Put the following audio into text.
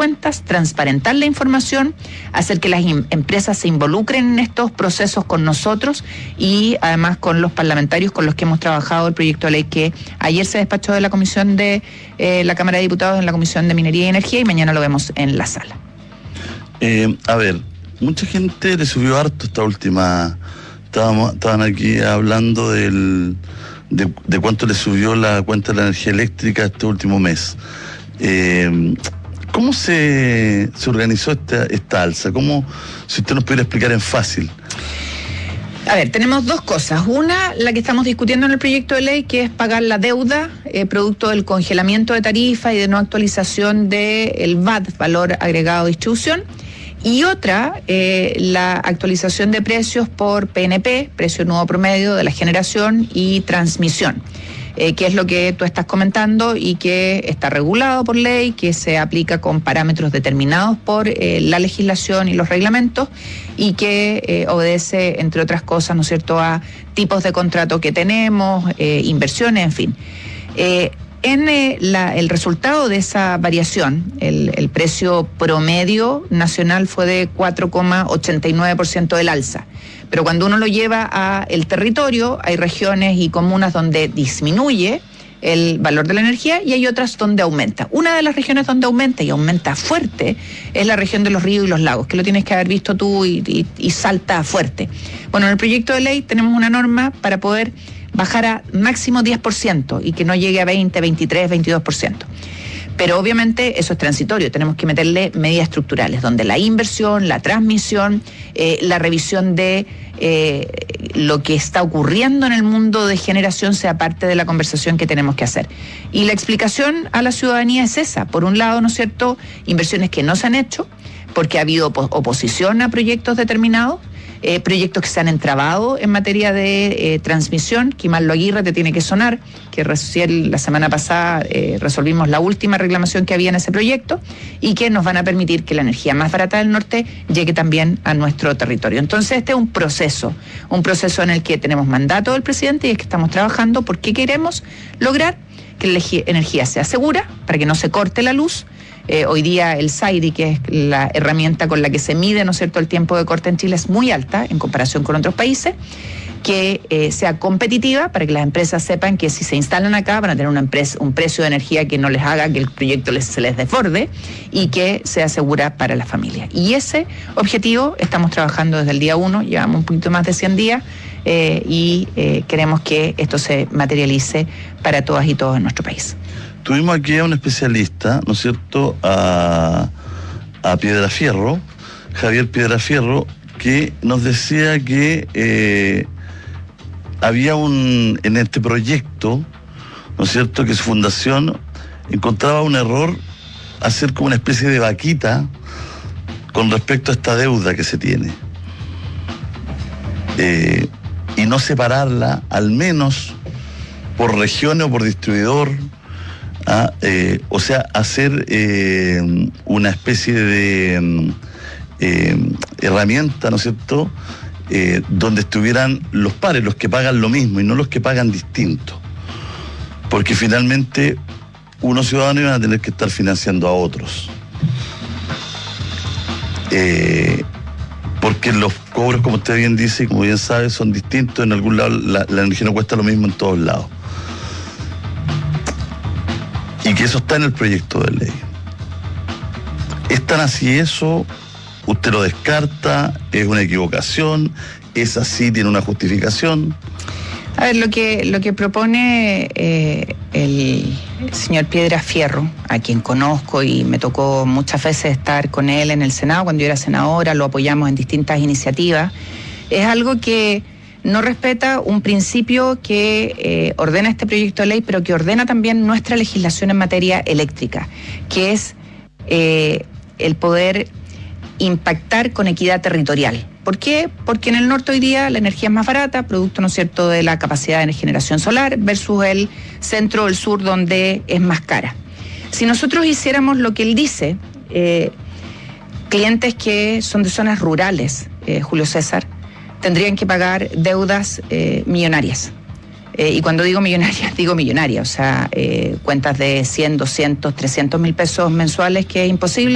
cuentas, transparentar la información, hacer que las empresas se involucren en estos procesos con nosotros y además con los parlamentarios con los que hemos trabajado el proyecto de ley que ayer se despachó de la Comisión de la Cámara de Diputados en la Comisión de Minería y Energía y mañana lo vemos en la sala. A ver, mucha gente le subió harto esta última. Estaban aquí hablando de cuánto le subió la cuenta de la energía eléctrica este último mes. ¿Cómo se organizó esta alza? Si usted nos pudiera explicar en fácil. A ver, tenemos dos cosas. Una, la que estamos discutiendo en el proyecto de ley, que es pagar la deuda producto del congelamiento de tarifa y de no actualización del VAT, valor agregado de distribución. Y otra, la actualización de precios por PNP, precio nuevo promedio de la generación y transmisión, que es lo que tú estás comentando y que está regulado por ley, que se aplica con parámetros determinados por la legislación y los reglamentos y que obedece, entre otras cosas, ¿no es cierto?, a tipos de contrato que tenemos, inversiones, en fin. El resultado de esa variación, el precio promedio nacional fue de 4,89% del alza. Pero cuando uno lo lleva a el territorio, hay regiones y comunas donde disminuye el valor de la energía y hay otras donde aumenta. Una de las regiones donde aumenta y aumenta fuerte es la región de los ríos y los lagos, que lo tienes que haber visto tú y salta fuerte. Bueno, en el proyecto de ley tenemos una norma para poder bajar a máximo 10% y que no llegue a 20, 23, 22%. Pero obviamente eso es transitorio, tenemos que meterle medidas estructurales, donde la inversión, la transmisión, la revisión de lo que está ocurriendo en el mundo de generación sea parte de la conversación que tenemos que hacer. Y la explicación a la ciudadanía es esa. Por un lado, ¿no es cierto?, inversiones que no se han hecho, porque ha habido oposición a proyectos determinados, proyectos que se han entrabado en materia de transmisión. Quimarlo Aguirre te tiene que sonar, que recién la semana pasada resolvimos la última reclamación que había en ese proyecto y que nos van a permitir que la energía más barata del norte llegue también a nuestro territorio. Entonces este es un proceso en el que tenemos mandato del presidente y es que estamos trabajando porque queremos lograr que la energía sea segura, para que no se corte la luz. Hoy día el SAIDI, que es la herramienta con la que se mide, ¿no es cierto?, el tiempo de corte en Chile es muy alta en comparación con otros países, que sea competitiva para que las empresas sepan que si se instalan acá van a tener un precio de energía que no les haga que el proyecto se les desborde y que sea segura para las familias. Y ese objetivo estamos trabajando desde el día 1, llevamos un poquito más de 100 días y queremos que esto se materialice para todas y todos en nuestro país. Tuvimos aquí a un especialista, ¿no es cierto?, a Piedrafierro, Javier Piedrafierro, que nos decía que había en este proyecto, ¿no es cierto?, que su fundación encontraba un error, hacer como una especie de vaquita con respecto a esta deuda que se tiene. Y no separarla, al menos por región o por distribuidor. O sea, hacer una especie de herramienta, ¿no es cierto?, donde estuvieran los pares, los que pagan lo mismo y no los que pagan distinto. Porque finalmente unos ciudadanos iban a tener que estar financiando a otros. Porque los cobros, como usted bien dice y como bien sabe, son distintos. En algún lado la energía no cuesta lo mismo en todos lados. Y que eso está en el proyecto de ley. ¿Es tan así eso? ¿Usted lo descarta? ¿Es una equivocación? ¿Es así? ¿Tiene una justificación? A ver, lo que propone el señor Piedrafierro, a quien conozco y me tocó muchas veces estar con él en el Senado, cuando yo era senadora, lo apoyamos en distintas iniciativas, es algo que no respeta un principio que ordena este proyecto de ley, pero que ordena también nuestra legislación en materia eléctrica, que es el poder impactar con equidad territorial. ¿Por qué? Porque en el norte hoy día la energía es más barata, producto, ¿no es cierto?, de la capacidad de generación solar, versus el centro o el sur, donde es más cara. Si nosotros hiciéramos lo que él dice, clientes que son de zonas rurales, Julio César, tendrían que pagar deudas millonarias. Y cuando digo millonarias, o sea, cuentas de 100, 200, 300 mil pesos mensuales, que es imposible